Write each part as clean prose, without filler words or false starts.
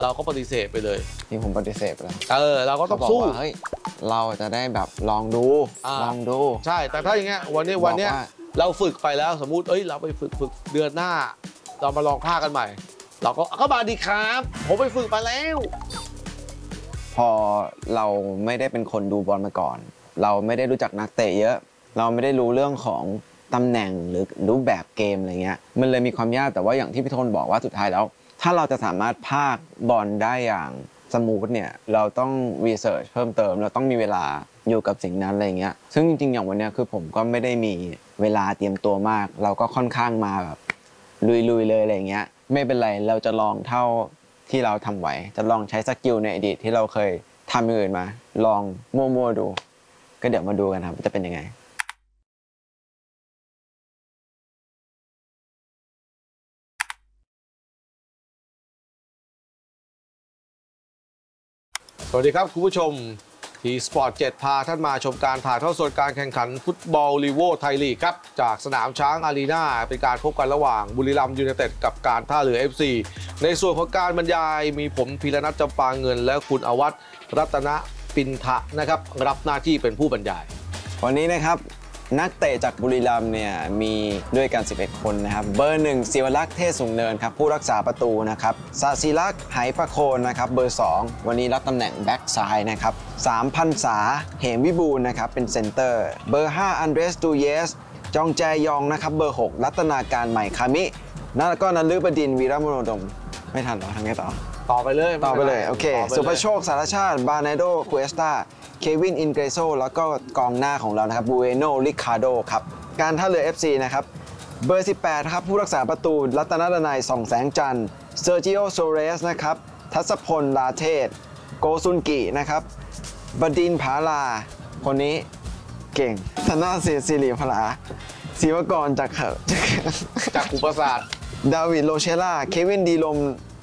เราก็ปฏิเสธไปเลยที่ผมปฏิเสธไปแล้วเราก็ต้องสู้เฮ้ยเราจะได้แบบลองดูใช่แต่ถ้าอย่างเงี้ยวันนี้เราฝึกไปแล้วสมมุติเราไปฝึกเดือนหน้าเรามาลองภาคกันใหม่เราก็มาดีครับผมไปฝึกมาแล้วพอเราไม่ได้เป็นคนดูบอลมาก่อนเราไม่ได้รู้จักนักเตะเยอะเราไม่ได้รู้เรื่องของตำแหน่งหรือรูปแบบเกมอะไรเงี้ยมันเลยมีความยากแต่ว่าอย่างที่พี่ธนบอกว่าสุดท้ายแล้วถ้าเราจะสามารถพากบอลได้อย่างสมูทเนี่ยเราต้องรีเสิร์ชเพิ่มเติมเราต้องมีเวลาอยู่กับสิ่งนั้นอะไรเงี้ยซึ่งจริงๆอย่างวันนี้คือผมก็ไม่ได้มีเวลาเตรียมตัวมากเราก็ค่อนข้างมาแบบลุยๆเลยอะไรเงี้ยไม่เป็นไรเราจะลองเท่าที่เราทำไหวจะลองใช้สกิลในอดีตที่เราเคยทำอย่างอื่นมาลองมั่วๆดูก็เดี๋ยวมาดูกันครับจะเป็นยังไงสวัสดีครับคุณผู้ชมทีสปอร์ต7พาท่านมาชมการถ่ายทอดสดการแข่งขันฟุตบอลลีโวไทยลีกครับจากสนามช้างอารีนาเป็นการพบกันระหว่างบุรีรัมย์ยูไนเต็ดกับการท่าเรือ FC ในส่วนของการบรรยายมีผมพีรนัท จำปาเงินและคุณอวัฒน์ รัตนปินทะนะครับรับหน้าที่เป็นผู้บรรยายวันนี้นะครับนักเตะจากบุรีรัมย์เนี่ยมีด้วยกัน11คนนะครับเบอร์1ศิวลักษณ์เทศสูงเนินครับผู้รักษาประตูนะครับศศิลักษณ์ไหประโคนนะครับเบอร์2วันนี้รับตำแหน่งแบ็กซ้ายนะครับ3พันษาเหมวิบูลย์นะครับเป็นเซนเตอร์เบอร์5อันเดรสตูเยสจองแจยองนะครับเบอร์6รัตนาการใหม่คามิแล้วก็นฤบดินทร์วีรมโนดมไม่ทันหรอทางไงต่อไปเลยโอเคสุภโชคสารชาติบาเนโดคูเอสตาเควินอินเกรโซแล้วก็กองหน้าของเรานะครับบูเอโนริคาโดครับการท่าเรือ FC นะครับเบอร์18ครับผู้รักษาประตูรัตนดนัยส่องแสงจันทร์เซอร์จิโอโซเรสนะครับทัศพลลาเทศโกซุนกินะครับบดินผาลาคนนี้เก่งธนาเศรษฐ์ศิริพลาศิวกรจากอุปสรรคดาวิดโรเชล่าเควินดีลม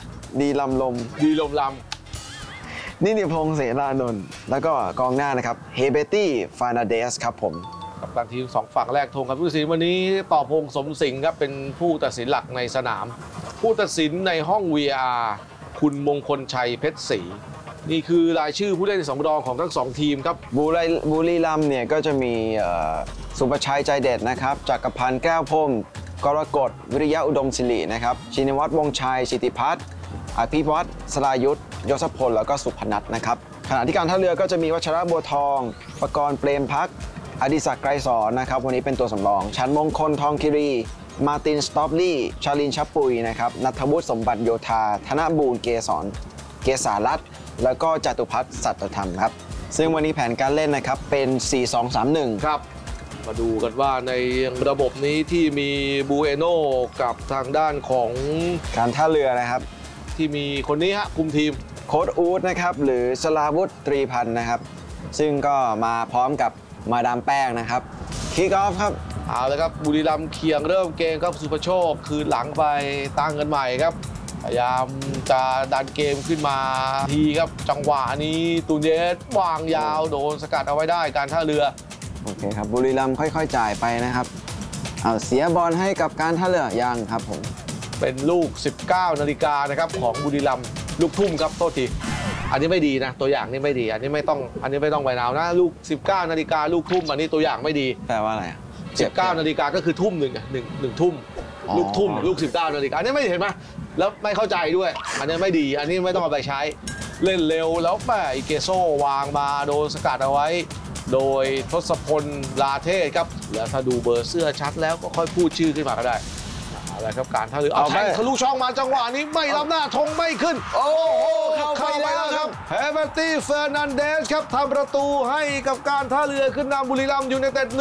ลนิติพงษ์เสรานนท์แล้วก็กองหน้านะครับเฮเบตี้ฟานาเดสครับผมกับการทีม2ฝั่งแรกธงครับผู้ตัดสินวันนี้ต่อพงษ์สมสิงห์ครับเป็นผู้ตัดสินหลักในสนามผู้ตัดสินในห้อง VR คุณมงคลชัยเพชรศรีนี่คือรายชื่อผู้เล่นสำรองของทั้ง2ทีมครับบุรีรัมย์เนี่ยก็จะมีสุภชัยใจเด็ดนะครับจักรพันธ์แก้วพรหมกรกฎวิริยะอุดมศิรินะครับชินวัตรวงชัยชิติพัฒน์อภิวัตรสรายุทธยศพลแล้วก็สุพนัทนะครับขณะที่การท่าเรือก็จะมีวัชระบัวทองประกรณ์เปรมพักอดิศักดิ์ไกรสอนนะครับวันนี้เป็นตัวสำรองชันมงคลทองคิรีมาร์ตินสตอปลี่ชาลินชับปุยนะครับณัฐวุฒิสมบัติโยธาธนบูรณ์เกษารัตน์แล้วก็จตุพัฒน์สัตธรรมครับซึ่งวันนี้แผนการเล่นนะครับเป็น 4-2-3-1 ครับมาดูกันว่าในระบบนี้ที่มีบูเอโน่กับทางด้านของการท่าเรือนะครับที่มีคนนี้ฮะคุมทีมโค้ชอู๊ดนะครับหรือสลาวุฒิตรีพันธ์นะครับซึ่งก็มาพร้อมกับมาดามแป้งนะครับคิกออฟครับเอาเลยครับบุรีรัมย์เคียงเริ่มเกมครับสุภโชคคืนหลังไปตั้งกันใหม่ครับพยายามจะดันเกมขึ้นมาทีครับจังหวะนี้ตูนเยสวางยาวโดนสกัดเอาไว้ได้การท่าเรือโอเคครับบุรีรัมย์ค่อยๆจ่ายไปนะครับเอาเสียบอลให้กับการท่าเรือยังครับผมเป็นลูก 19 นาฬิกานะครับของบุรีรัมย์ลูกทุ่มครับโทษทีอันนี้ไม่ดีนะตัวอย่างนี่ไม่ดีอันนี้ไม่ต้องไปนาวนะลูก 19 นาฬิกาลูกทุ่มอันนี้ตัวอย่างไม่ดีแปลว่าอะไร 19 นาฬิกาก็คือทุ่มหนึ่งทุ่มลูกทุ่มลูก 19 นาฬิกาอันนี้ไม่เห็นไหมแล้วไม่เข้าใจด้วยอันนี้ไม่ดีอันนี้ไม่ต้องเอาไปใช้เล่นเร็วแล้วแม่อิเกโซวางมาโดนสกัดเอาไว้โดยทศพลลาเทศครับแล้วถ้าดูเบอร์เสื้อชัดแล้วก็ค่อยพูดชื่อขึ้นมาก็ได้อะไรครับการท่าเรือเอาแทงทะลุช่องมาจังหวะนี้ไม่ล้ำหน้าธงไม่ขึ้นโอ้โหเข้าไปแล้วครับเฮเบตี้เฟอร์นันเดสครับทำประตูให้กับการท่าเรือขึ้นนำบุรีรัมย์ยูไนเต็ด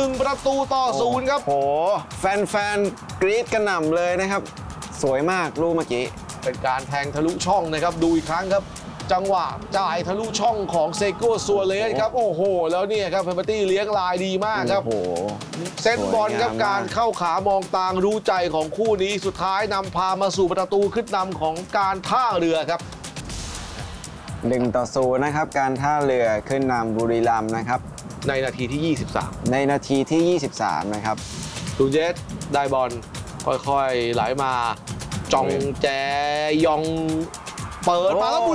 1-0ครับโอ้แฟนกรี๊ดกระหน่ำเลยนะครับสวยมากลูกเมื่อกี้เป็นการแทงทะลุช่องนะครับดูอีกครั้งครับจังหวะจ่ายทะลุช่องของเซโก้ซัวเรสครับโอ้โหแล้วเนี่ยครับเฮเบตี้เลี้ยงลายดีมากครับโอ้โหเซตบอลครับการเข้าขามองตางรู้ใจของคู่นี้สุดท้ายนำพามาสู่ประตูขึ้นนำของการท่าเรือครับ 1-0นะครับการท่าเรือขึ้นนำบุรีรัมย์นะครับในนาทีที่ 23 ในนาทีที่ 23นะครับตูนเยสได้บอลค่อยๆไหลมาจองแจยองเปิดมาแล้ว